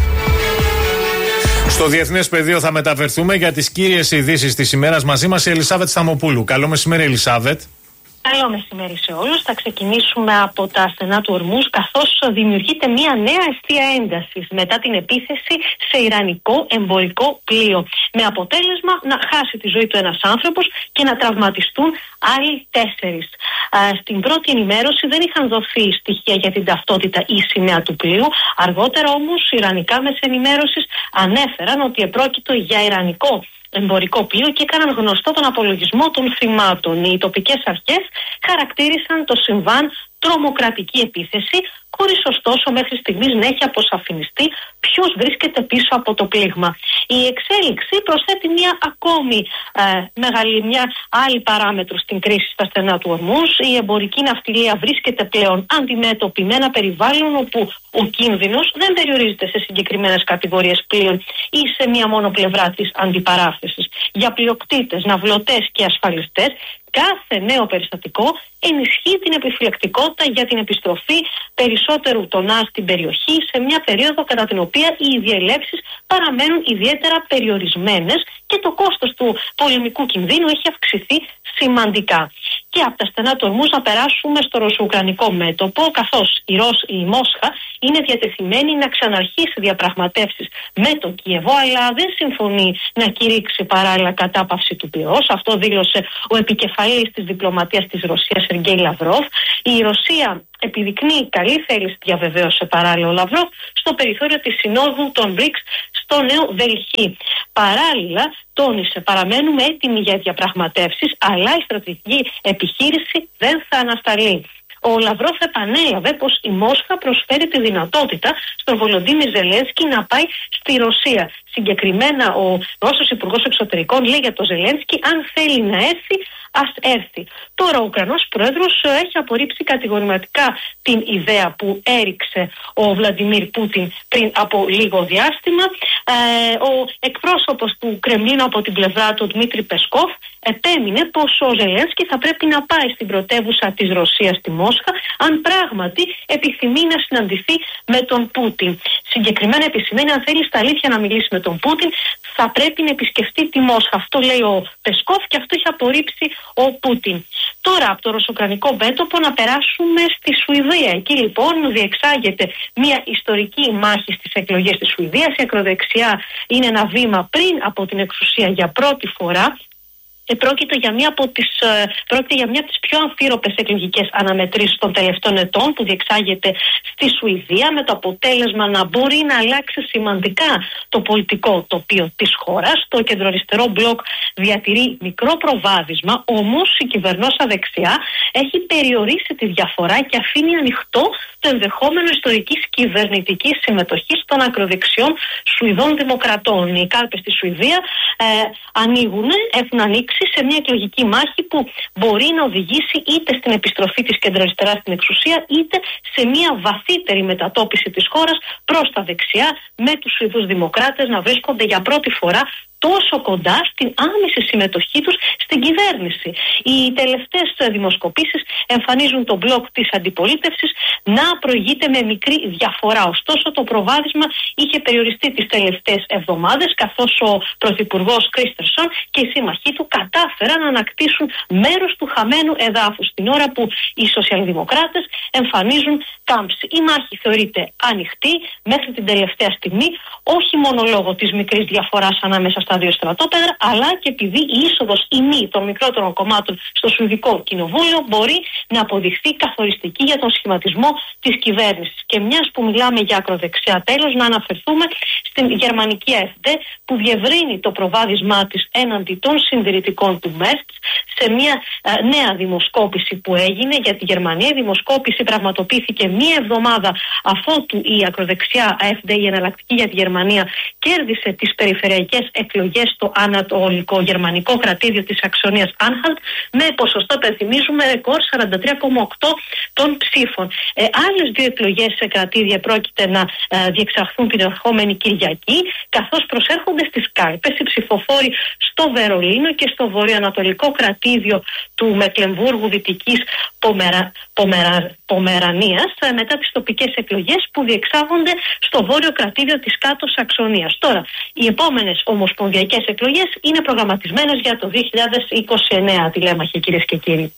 Στο διεθνές πεδίο θα μεταφερθούμε για τις κύριες ειδήσεις της ημέρας. Μαζί μας η Ελισάβετ Σταμοπούλου. Καλό μεσημέρι, Ελισάβετ. Καλό μεσημέρι σε όλους. Θα ξεκινήσουμε από τα στενά του Ορμούζ, καθώς δημιουργείται μια νέα αιστεία έντασης μετά την επίθεση σε ιρανικό εμπορικό πλοίο. Με αποτέλεσμα να χάσει τη ζωή του ένας άνθρωπος και να τραυματιστούν άλλοι τέσσερις. Α, στην πρώτη ενημέρωση δεν είχαν δοθεί στοιχεία για την ταυτότητα ή σημαία του πλοίου. Αργότερα όμως οι ιρανικά μέσα ενημέρωσης ανέφεραν ότι επρόκειτο για ιρανικό εμπορικό πλοίο και έκαναν γνωστό τον απολογισμό των θυμάτων. Οι τοπικές αρχές χαρακτήρισαν το συμβάν τρομοκρατική επίθεση, χωρίς ωστόσο μέχρι στιγμής να έχει αποσαφινιστεί ποιος βρίσκεται πίσω από το πλήγμα. Η εξέλιξη προσθέτει μια ακόμη ε, μεγάλη, μια άλλη παράμετρο στην κρίση στα στενά του Ορμούζ. Η εμπορική ναυτιλία βρίσκεται πλέον αντιμέτωπη με ένα περιβάλλον όπου ο κίνδυνος δεν περιορίζεται σε συγκεκριμένες κατηγορίες πλοίων ή σε μία μόνο πλευρά της αντιπαράθεσης. Για πλειοκτήτες, ναυλωτές και ασφαλιστές, κάθε νέο περιστατικό ενισχύει την επιφυλακτικότητα για την επιστροφή περισσότερου τονά στην περιοχή σε μια περίοδο κατά την οποία οι διελεύσεις παραμένουν ιδιαίτερα περιορισμένες και το κόστος του πολεμικού κινδύνου έχει αυξηθεί σημαντικά. Και από τα στενά του ορμούς να περάσουμε στο ρωσο-ουκρανικό μέτωπο, καθώς η, Ρωσ, η Μόσχα είναι διατεθειμένη να ξαναρχίσει διαπραγματεύσεις με το Κίεβο, αλλά δεν συμφωνεί να κηρύξει παράλληλα κατάπαυση του πυρός. Αυτό δήλωσε ο επικεφαλής της διπλωματίας της Ρωσίας, Σεργέη Λαυρόφ. Η Ρωσία επιδεικνύει καλή θέληση, διαβεβαίωσε παράλληλα ο Λαυρόφ, στο περιθώριο της Συνόδου των μπρικς στο Νέο Δελχή. Παράλληλα, τόνισε, παραμένουμε έτοιμοι για διαπραγματεύσεις, αλλά η στρατηγική επιχείρηση δεν θα ανασταλεί. Ο Λαυρόφ επανέλαβε πως η Μόσχα προσφέρει τη δυνατότητα στον Βολοντίμιρ Ζελένσκι να πάει στη Ρωσία. Συγκεκριμένα, ο Ρώσος Υπουργός Εξωτερικών λέει για τον Ζελένσκι, αν θέλει να έρθει, ας έρθει. Τώρα ο Ουκρανός Πρόεδρος έχει απορρίψει κατηγορηματικά την ιδέα που έριξε ο Βλαντιμίρ Πούτιν πριν από λίγο διάστημα. Ε, ο εκπρόσωπος του Κρεμλίνου από την πλευρά του, Δημήτρη Πεσκόφ, επέμεινε πως ο Ζελένσκι θα πρέπει να πάει στην πρωτεύουσα της Ρωσίας, στη Μόσχα, αν πράγματι επιθυμεί να συναντηθεί με τον Πούτιν. Συγκεκριμένα επισημαίνει, αν θέλει στα αλήθεια να μιλήσει με τον Πούτιν, θα πρέπει να επισκεφτεί τη Μόσχα. Αυτό λέει ο Πεσκόφ και αυτό έχει απορρίψει ο Πούτιν. Τώρα από το ρωσοκρανικό μέτωπο να περάσουμε στη Σουηδία. Εκεί λοιπόν διεξάγεται μια ιστορική μάχη στις εκλογές της Σουηδίας. Η ακροδεξιά είναι ένα βήμα πριν από την εξουσία για πρώτη φορά. Πρόκειται για μια από τις, πρόκειται για μια από τις πιο αμφίροπες εκλογικές αναμετρήσεις των τελευταίων ετών που διεξάγεται στη Σουηδία, με το αποτέλεσμα να μπορεί να αλλάξει σημαντικά το πολιτικό τοπίο της χώρας. Το κεντροαριστερό μπλοκ διατηρεί μικρό προβάδισμα, όμως η κυβερνόσα δεξιά έχει περιορίσει τη διαφορά και αφήνει ανοιχτό το ενδεχόμενο ιστορικής κυβερνητικής συμμετοχής των ακροδεξιών Σουηδών Δημοκρατών. Οι κάλπες στη Σουηδία ε, ανοίγουν, έχουν ανοίξει σε μια εκλογική μάχη που μπορεί να οδηγήσει είτε στην επιστροφή της κεντροαριστεράς στην εξουσία, είτε σε μια βαθύτερη μετατόπιση της χώρας προς τα δεξιά, με τους Σουηδούς Δημοκράτες να βρίσκονται για πρώτη φορά τόσο κοντά στην άμεση συμμετοχή τους στην κυβέρνηση. Οι τελευταίες δημοσκοπήσεις εμφανίζουν τον μπλοκ της αντιπολίτευσης να προηγείται με μικρή διαφορά. Ωστόσο, το προβάδισμα είχε περιοριστεί τις τελευταίες εβδομάδες, καθώς ο πρωθυπουργός Κρίστερσον και οι σύμμαχοί του κατάφεραν να ανακτήσουν μέρος του χαμένου εδάφους, την ώρα που οι σοσιαλδημοκράτες εμφανίζουν κάμψη. Η μάχη θεωρείται ανοιχτή μέχρι την τελευταία στιγμή, όχι μόνο λόγω της μικρής διαφοράς ανάμεσα στα δύο στρατόπεδα, αλλά και επειδή η είσοδος ή μη των μικρότερων κομμάτων στο Σουηδικό Κοινοβούλιο μπορεί να αποδειχθεί καθοριστική για τον σχηματισμό της κυβέρνησης. Και μιας που μιλάμε για ακροδεξιά, τέλος, να αναφερθούμε στην γερμανική ΑΕΦΔΕ, που διευρύνει το προβάδισμά της έναντι των συντηρητικών του Μέρτς σε μια α, νέα δημοσκόπηση που έγινε για τη Γερμανία. Η δημοσκόπηση πραγματοποιήθηκε μία εβδομάδα αφότου η ακροδεξιά ΑΕΦΔΕ, η εναλλακτική για τη Γερμανία, κέρδισε τις περιφερειακές εκλογές στο ανατολικό γερμανικό κρατήδιο της Σαξονίας Άνχαλτ με ποσοστό, υπενθυμίζουμε, ρεκόρ σαράντα τρία κόμμα οκτώ των ψήφων. Ε, άλλες δύο εκλογές σε κρατήδια πρόκειται να ε, διεξαχθούν την ερχόμενη Κυριακή, καθώς προσέρχονται στις κάλπες οι ψηφοφόροι στο Βερολίνο και στο βορειοανατολικό κρατήδιο του Μεκλεμβούργου Δυτικής Πομερα... Πομερα... Πομερανίας, ε, μετά τις τοπικές εκλογές που διεξάγονται στο βόρειο κρατήδιο της Κάτω Σαξονίας. Τώρα, οι επόμενες ομοσπονδιακές εκλογές είναι προγραμματισμένες για το δύο χιλιάδες είκοσι εννέα, τηλέμαχοι, κυρίες και κύριοι.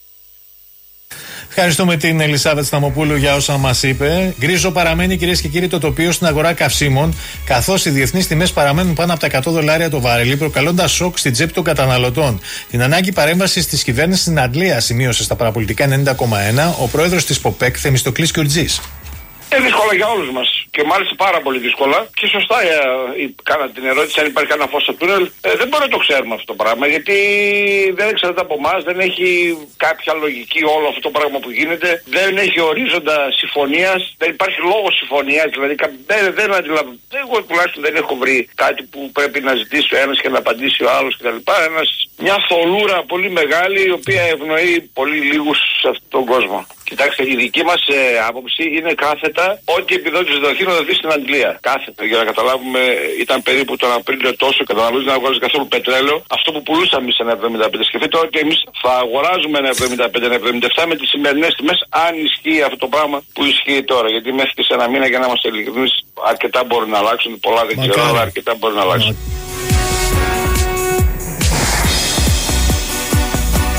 Ευχαριστούμε την Ελισάβετ Σταμοπούλου για όσα μας είπε. Γκρίζο παραμένει, κυρίες και κύριοι, το τοπίο στην αγορά καυσίμων, καθώς οι διεθνείς τιμές παραμένουν πάνω από τα εκατό δολάρια το βαρέλι, προκαλώντας σοκ στην τσέπη των καταναλωτών. Την ανάγκη παρέμβασης της κυβέρνησης στην Αντλία σημείωσε στα παραπολιτικά ενενήντα κόμμα ένα ο πρόεδρος της ΠΟΠΕΚ, Θεμιστοκλής Κιουρτζής. Είναι δύσκολα για όλους μας και μάλιστα πάρα πολύ δύσκολα. Και σωστά ε, ε, κάνα την ερώτηση αν υπάρχει κανένα φως στο τούνελ. Ε, δεν μπορούμε να το ξέρουμε αυτό το πράγμα, γιατί δεν εξαρτάται από εμάς, δεν έχει κάποια λογική όλο αυτό το πράγμα που γίνεται. Δεν έχει ορίζοντα συμφωνίας, δεν υπάρχει λόγος συμφωνίας. Δηλαδή δεν, δεν αντιλαμβάνομαι. Εγώ τουλάχιστον δεν έχω βρει κάτι που πρέπει να ζητήσει ο ένας και να απαντήσει ο άλλος κτλ. Ένας, μια θολούρα πολύ μεγάλη, η οποία ευνοεί πολύ λίγους σε αυτόν τον κόσμο. Κοιτάξτε, η δική μας ε, άποψη είναι κάθετα ό,τι επιδότηση δοθεί να δοθεί στην Αγγλία. Κάθετα. Για να καταλάβουμε, ήταν περίπου τον Απρίλιο τόσο καταναλωτής να αγοράζει καθόλου πετρέλαιο. Αυτό που πουλούσαμε εμείς ένα εβδομήντα πέντε. Σκεφτείτε ότι εμείς θα αγοράζουμε ένα εβδομήντα πέντε ένα εβδομήντα επτά με τις σημερινές τιμές, αν ισχύει αυτό το πράγμα που ισχύει τώρα. Γιατί μέχρι και σε ένα μήνα, για να είμαστε ειλικρινείς, αρκετά μπορούν να αλλάξουν. Πολλά δεν ξέρω, αλλά αρκετά μπορούν να αλλάξουν.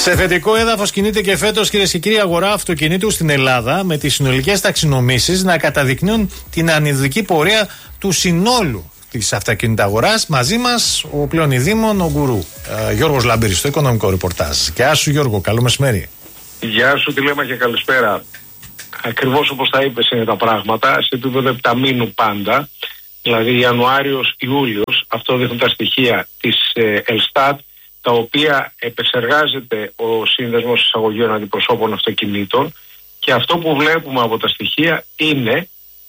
Σε θετικό έδαφος κινείται και φέτος, κυρίες και κύριοι, αγορά αυτοκινήτου στην Ελλάδα, με τις συνολικές ταξινομήσεις να καταδεικνύουν την ανιδική πορεία του συνόλου της αυτοκινηταγοράς. Μαζί μας ο πλέον ειδήμων, ο γκουρού ε, Γιώργος Λαμπύρης, στο οικονομικό ρεπορτάζ. Γεια σου Γιώργο, καλό μεσημέρι. Γεια σου Τηλέμα και καλησπέρα. Ακριβώς όπως τα είπες είναι τα πράγματα, σε επίπεδο επταμήνου πάντα, δηλαδή Ιανουάριος-Ιούλιος, αυτό δείχνουν τα στοιχεία της ε, Ελστάτ, τα οποία επεξεργάζεται ο Σύνδεσμος Εισαγωγείων Αντιπροσώπων Αυτοκινήτων, και αυτό που βλέπουμε από τα στοιχεία είναι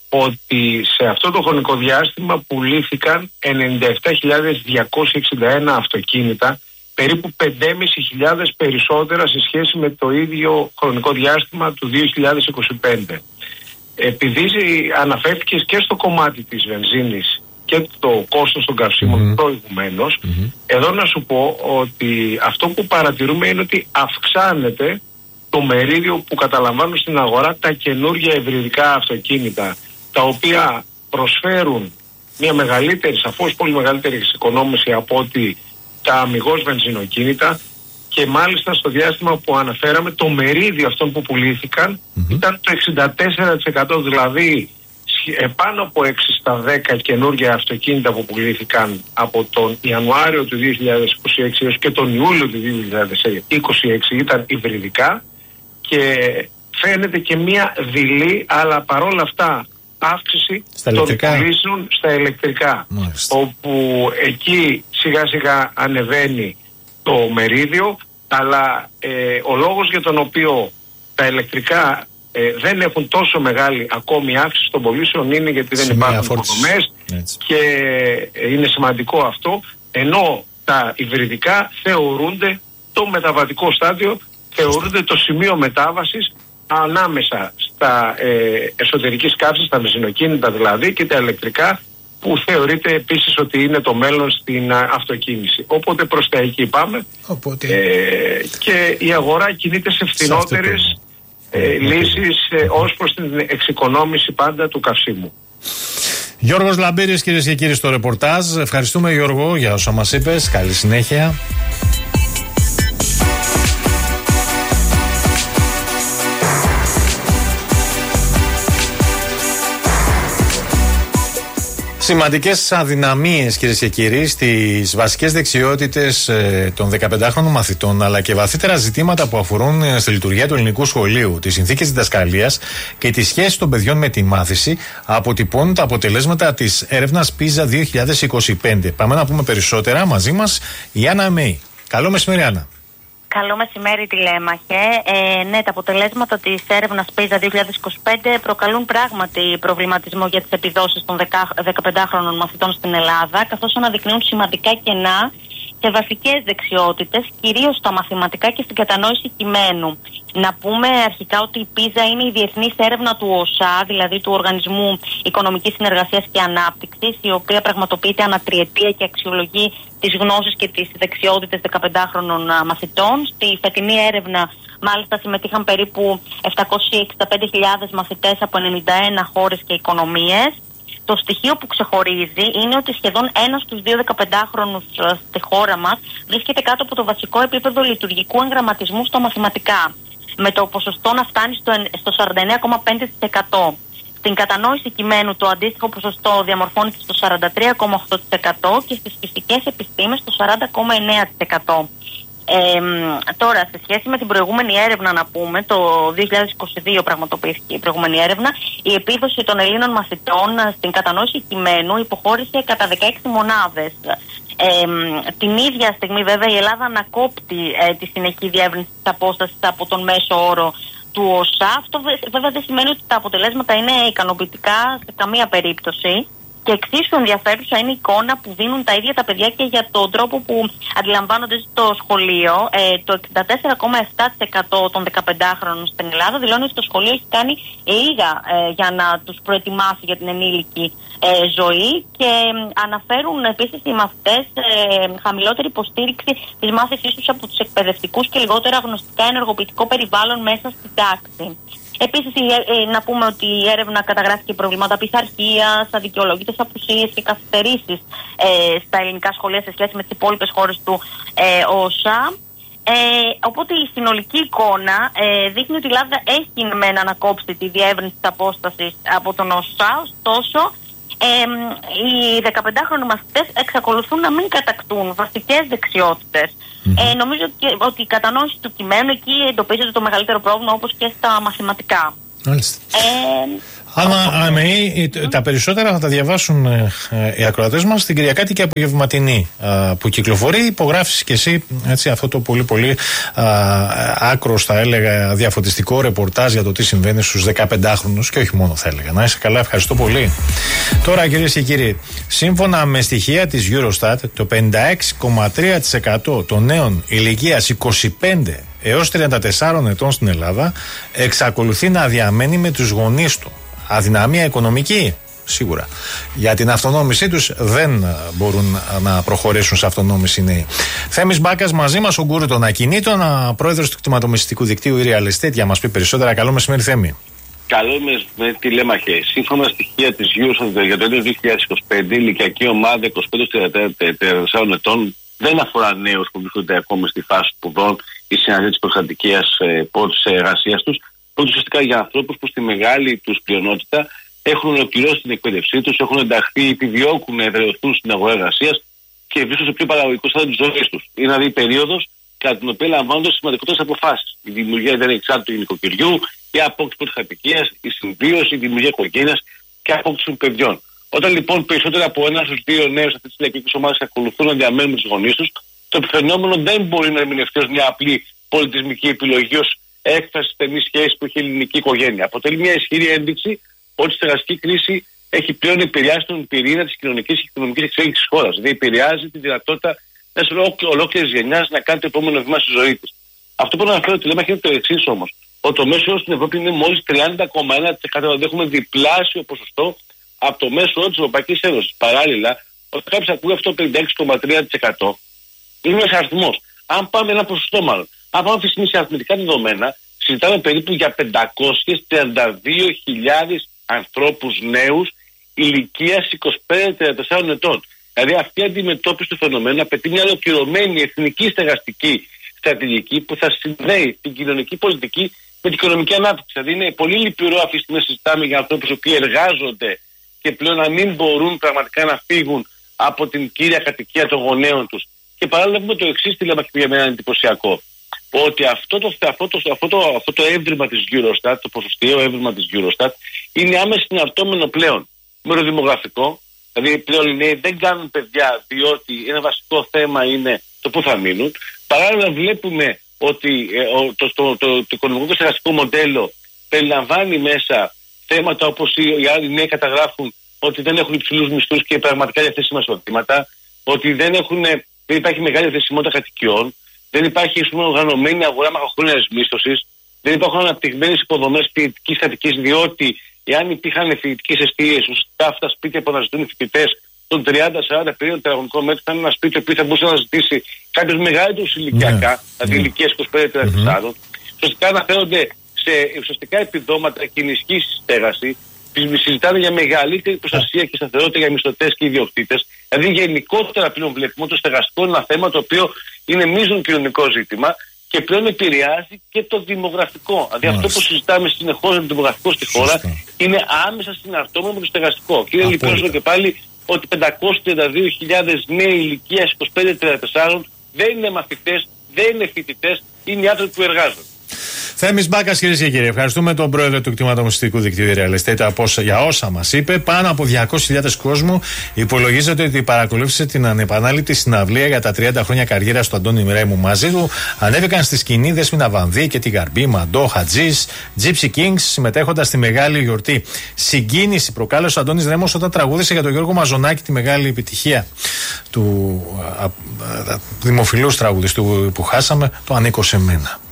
ότι σε αυτό το χρονικό διάστημα πουλήθηκαν ενενήντα επτά χιλιάδες διακόσια εξήντα ένα αυτοκίνητα, περίπου πέντε χιλιάδες πεντακόσια περισσότερα σε σχέση με το ίδιο χρονικό διάστημα του δύο χιλιάδες είκοσι πέντε. Επειδή αναφέρθηκες και στο κομμάτι της βενζίνης και το κόστος των καυσίμων mm-hmm. προηγουμένως, mm-hmm. εδώ να σου πω ότι αυτό που παρατηρούμε είναι ότι αυξάνεται το μερίδιο που καταλαμβάνουν στην αγορά τα καινούργια υβριδικά αυτοκίνητα, τα οποία προσφέρουν μια μεγαλύτερη, σαφώς πολύ μεγαλύτερη εξοικονόμηση από ότι τα αμιγώς βενζινοκίνητα, και μάλιστα στο διάστημα που αναφέραμε το μερίδιο αυτών που πουλήθηκαν mm-hmm. ήταν το εξήντα τέσσερα τοις εκατό, δηλαδή πάνω από έξι στα δέκα καινούργια αυτοκίνητα που πουλήθηκαν από τον Ιανουάριο του δύο χιλιάδες είκοσι έξι έως και τον Ιούλιο του δύο χιλιάδες είκοσι έξι ήταν υβριδικά, και φαίνεται και μια δειλή αλλά παρόλα αυτά αύξηση των πωλήσεων στα ηλεκτρικά. Μάλιστα. Όπου εκεί σιγά σιγά ανεβαίνει το μερίδιο, αλλά ε, ο λόγος για τον οποίο τα ηλεκτρικά ε, δεν έχουν τόσο μεγάλη ακόμη αύξηση των πωλήσεων είναι γιατί δεν υπάρχουν υποδομές, και ε, είναι σημαντικό αυτό, ενώ τα υβριδικά θεωρούνται το μεταβατικό στάδιο, θεωρούνται το σημείο μετάβασης ανάμεσα στα ε, εσωτερικής καύσης, τα βενζινοκίνητα δηλαδή, και τα ηλεκτρικά, που θεωρείται επίσης ότι είναι το μέλλον στην α, αυτοκίνηση. Οπότε προς τα εκεί πάμε. Οπότε... Ε, και η αγορά κινείται σε φθηνότερες ε, λύσεις ε, ως προς την εξοικονόμηση πάντα του καυσίμου. Γιώργος Λαμπύρης, κυρίες και κύριοι, στο ρεπορτάζ. Ευχαριστούμε Γιώργο για όσα μας είπες. Καλή συνέχεια. Σημαντικές αδυναμίες, κυρίες και κύριοι, στις βασικές δεξιότητες ε, των δεκαπεντάχρονων μαθητών, αλλά και βαθύτερα ζητήματα που αφορούν ε, στη λειτουργία του ελληνικού σχολείου, τις συνθήκες διδασκαλίας και τη σχέση των παιδιών με τη μάθηση, αποτυπώνουν τα αποτελέσματα της έρευνας πίζα δύο χιλιάδες είκοσι πέντε. Πάμε να πούμε περισσότερα. Μαζί μας η Άννα Μέη. Καλό μεσημέρι, Άννα. Καλό μεσημέρι, τηλέμαχε. Ε, ναι, τα αποτελέσματα της έρευνας πίζα δύο χιλιάδες είκοσι πέντε προκαλούν πράγματι προβληματισμό για τις επιδόσεις των δεκαπεντάχρονων μαθητών στην Ελλάδα, καθώς αναδεικνύουν σημαντικά κενά σε βασικές δεξιότητες, κυρίως στα μαθηματικά και στην κατανόηση κειμένου. Να πούμε αρχικά ότι η πίζα είναι η διεθνής έρευνα του ΟΣΑ, δηλαδή του Οργανισμού Οικονομικής Συνεργασίας και Ανάπτυξης, η οποία πραγματοποιείται ανά τριετία και αξιολογεί τις γνώσεις και τις δεξιότητες δεκαπεντάχρονων μαθητών. Στη φετινή έρευνα μάλιστα συμμετείχαν περίπου επτακόσιες εξήντα πέντε χιλιάδες μαθητές από ενενήντα ένα χώρες και οικονομίες. Το στοιχείο που ξεχωρίζει είναι ότι σχεδόν ένας στους δύο δεκαπεντάχρονους στη χώρα μας βρίσκεται κάτω από το βασικό επίπεδο λειτουργικού εγγραμματισμού στα μαθηματικά, με το ποσοστό να φτάνει στο, στο σαράντα εννέα κόμμα πέντε τοις εκατό. Στην κατανόηση κειμένου το αντίστοιχο ποσοστό διαμορφώνεται στο σαράντα τρία κόμμα οκτώ τοις εκατό και στις φυσικές επιστήμες στο σαράντα κόμμα εννέα τοις εκατό. Ε, τώρα, σε σχέση με την προηγούμενη έρευνα, να πούμε, το δύο χιλιάδες είκοσι δύο πραγματοποιήθηκε η προηγούμενη έρευνα, η επίδοση των Ελλήνων μαθητών στην κατανόηση κειμένου υποχώρησε κατά δεκαέξι μονάδες. Ε, την ίδια στιγμή, βέβαια, η Ελλάδα ανακόπτει ε, τη συνεχή διεύρυνση της απόστασης από τον μέσο όρο του ΟΣΑ. Αυτό βέβαια δεν σημαίνει ότι τα αποτελέσματα είναι ικανοποιητικά σε καμία περίπτωση. Και εξίσου ενδιαφέρουσα είναι η εικόνα που δίνουν τα ίδια τα παιδιά και για τον τρόπο που αντιλαμβάνονται στο σχολείο. Ε, το εξήντα τέσσερα κόμμα επτά τοις εκατό των δεκαπεντάχρονων στην Ελλάδα δηλώνει ότι το σχολείο έχει κάνει λίγα ε, για να τους προετοιμάσει για την ενήλικη ε, ζωή, και ε, αναφέρουν επίσης οι μαθητές ε, χαμηλότερη υποστήριξη της μάθησής τους από τους εκπαιδευτικούς και λιγότερα γνωστικά ενεργοποιητικό περιβάλλον μέσα στην τάξη. Επίσης, να πούμε ότι η έρευνα καταγράφει και προβλήματα πειθαρχίας, αδικαιολόγητες απουσίες και καθυστερήσεις ε, στα ελληνικά σχολεία σε σχέση με τις υπόλοιπες χώρες του ε, ΟΣΑ. Ε, οπότε η συνολική εικόνα ε, δείχνει ότι η Ελλάδα έχει μεν ανακόψει τη διεύρυνση της απόστασης από τον ΟΣΑ, ωστόσο ε, οι δεκαπεντάχρονοι μαθητές εξακολουθούν να μην κατακτούν βασικές δεξιότητες. Mm-hmm. Ε, νομίζω ότι, ότι η κατανόηση του κειμένου εκεί εντοπίζεται το μεγαλύτερο πρόβλημα, όπως και στα μαθηματικά. Μάλιστα. Ε, Άμα ΑΜΕΗ, τα περισσότερα θα τα διαβάσουν ε, ε, οι ακροατές μας στην Κυριακάτικη Απογευματινή ε, που κυκλοφορεί. Υπογράφεις και εσύ έτσι, αυτό το πολύ πολύ ε, άκρος, θα έλεγα, διαφωτιστικό ρεπορτάζ για το τι συμβαίνει στους δεκαπεντάχρονους και όχι μόνο, θα έλεγα. Να είσαι καλά, ευχαριστώ πολύ. Τώρα, κυρίες και κύριοι, σύμφωνα με στοιχεία της Eurostat, το πενήντα έξι κόμμα τρία τοις εκατό των νέων ηλικίας είκοσι πέντε έως τριάντα τέσσερα ετών στην Ελλάδα εξακολουθεί να διαμένει με τους γονείς του. Αδυναμία οικονομική, σίγουρα. Για την αυτονόμησή τους δεν μπορούν να προχωρήσουν σε αυτονόμηση οι νέοι. Θέμης Μπάκας μαζί μας, ο γκούρου των ακινήτων, πρόεδρος του κτηματομεσιστικού δικτύου Real Estate, για να μας πει περισσότερα. Καλό μεσημέρι, Θέμη. Καλό με τηλέμαχε. Σύμφωνα στοιχεία της Eurostat για το έτος δύο χιλιάδες είκοσι πέντε, η ηλικιακή ομάδα είκοσι πέντε έως τριάντα τέσσερα ετών δεν αφορά νέους που βρίσκονται ακόμη στη φάση σπουδών ή στην αναζήτηση προστατικής πόρτης εργασίας τους. Πρόκειται ουσιαστικά για ανθρώπους που στη μεγάλη τους πλειονότητα έχουν ολοκληρώσει την εκπαίδευσή τους, έχουν ενταχθεί, επιδιώκουν να εδραιωθούν στην αγορά εργασίας και βρίσκονται στο πιο παραγωγικό στάδιο της ζωής τους. Είναι δηλαδή η περίοδος κατά την οποία λαμβάνονται σημαντικότερες αποφάσεις. Η δημιουργία δεν είναι εξάρτητου νοικοκυριού, η απόκτηση πρώτης κατοικίας, η συμβίωση, η δημιουργία οικογένειας και η απόκτηση παιδιών. Όταν λοιπόν περισσότερο από ένα στους δύο νέους αυτή τη ηλικιακή ομάδα ακολουθούν να διαμένουν με τους γονείς τους, το φαινόμενο δεν μπορεί να ερμηνευτεί ως μια απλή πολιτισμική επιλογή, ως έκφραση στενή σχέση που έχει η ελληνική οικογένεια. Αποτελεί μια ισχυρή ένδειξη ότι η στεγαστική κρίση έχει πλέον επηρεάσει τον πυρήνα της κοινωνικής και οικονομικής εξέλιξης της χώρας. Δηλαδή, επηρεάζει τη δυνατότητα μιας ολόκληρης γενιάς να κάνει το επόμενο βήμα στη ζωή της. Αυτό που αναφέρω ότι λέμε είναι το εξής όμως. Ότι το μέσο όρο στην Ευρώπη είναι μόλις τριάντα κόμμα ένα τοις εκατό, δηλαδή έχουμε διπλάσιο ποσοστό από το μέσο όρο της Ευρωπαϊκής Ένωσης. Παράλληλα, όταν κάποιος ακούει αυτό το πενήντα έξι κόμμα τρία τοις εκατό, είναι ένας αριθμός. Αν πάμε ένα ποσοστό μάλλον. Αν πάμε αυτή τη στιγμή σε αριθμητικά δεδομένα, συζητάμε περίπου για πεντακόσιες τριάντα δύο χιλιάδες ανθρώπους νέους ηλικίας είκοσι πέντε με τριάντα τέσσερα ετών. Δηλαδή αυτή η αντιμετώπιση του φαινομένου απαιτεί μια ολοκληρωμένη εθνική στεγαστική στρατηγική που θα συνδέει την κοινωνική πολιτική με την οικονομική ανάπτυξη. Δηλαδή είναι πολύ λυπηρό αυτή τη στιγμή να συζητάμε για ανθρώπους που εργάζονται και πλέον να μην μπορούν πραγματικά να φύγουν από την κύρια κατοικία των γονέων τους. Και παράλληλα έχουμε το εξής τηλέμα και για μένα εντυπωσιακό. Ότι αυτό το, αυτό, το, αυτό, το, αυτό το έβριμα της Eurostat, το ποσοστιαίο έβριμα της Eurostat, είναι άμεσα συναρτώμενο πλέον με το δημογραφικό. Δηλαδή πλέον οι νέοι δεν κάνουν παιδιά, διότι ένα βασικό θέμα είναι το πού θα μείνουν. Παράλληλα βλέπουμε ότι ε, το, το, το, το, το οικονομικό και στεγαστικό μοντέλο περιλαμβάνει μέσα θέματα όπως οι, οι άλλοι νέοι καταγράφουν ότι δεν έχουν υψηλούς μισθούς και πραγματικά διαθέσιμα εισοδήματα, ότι δεν, έχουν, δεν υπάρχει μεγάλη διαθεσιμότητα κατοικιών. Δεν υπάρχει οργανωμένη αγορά μακροχρόνιας μίσθωσης, δεν υπάρχουν αναπτυγμένες υποδομές φοιτητικής κατοικίας, διότι εάν υπήρχαν φοιτητικές εστίες, ουσιαστικά αυτά σπίτια που αναζητούν οι φοιτητές των τριάντα σαράντα περίοδων τετραγωνικών μέτρων, θα είναι ένα σπίτι που θα μπορούσε να ζητήσει κάποιο μεγαλύτερο ηλικιακά, ναι, δηλαδή ηλικίας είκοσι πέντε με τριάντα τέσσερα. Mm-hmm. Ουσιαστικά αναφέρονται σε ουσιαστικά επιδόματα και ενισχύσει στέγαση. Συζητάνε για μεγαλύτερη προστασία και σταθερότητα για μισθωτές και ιδιοκτήτες. Δηλαδή, γενικότερα πλέον βλέπουμε ότι το στεγαστικό είναι ένα θέμα το οποίο είναι μείζον κοινωνικό ζήτημα και πλέον επηρεάζει και το δημογραφικό. Δηλαδή, αυτό που συζητάμε συνεχώς με το δημογραφικό στη χώρα Σωστά. είναι άμεσα συναρτώμενο με το στεγαστικό. Και είναι λοιπόν και πάλι ότι πεντακόσιες τριάντα δύο χιλιάδες νέοι ηλικίας είκοσι πέντε με τριάντα τέσσερα δεν είναι μαθητές, δεν είναι φοιτητές, είναι οι άνθρωποι που εργάζονται. Θέμης Μπάκας, κυρίες και κύριοι, ευχαριστούμε τον πρόεδρο του κτηματομεσιστικού δικτύου Real Estate για όσα μας είπε. Πάνω από διακόσιες χιλιάδες κόσμου υπολογίζεται ότι παρακολούθησε την ανεπανάληπτη συναυλία για τα τριάντα χρόνια καριέρας του Αντώνη Ρέμου. Μαζί του ανέβηκαν στη σκηνή Δέσποινα Βανδύ και τη Γαρμπή, Μαντό, Χατζής, Gypsy Kings, συμμετέχοντας στη μεγάλη γιορτή. Συγκίνηση προκάλεσε ο Αντώνης Ρέμος όταν τραγούδισε για τον Γιώργο Μαζονάκη τη μεγάλη επιτυχία του δημοφιλούς τραγουδιστού που χάσαμε, το Ανήκω σε μένα.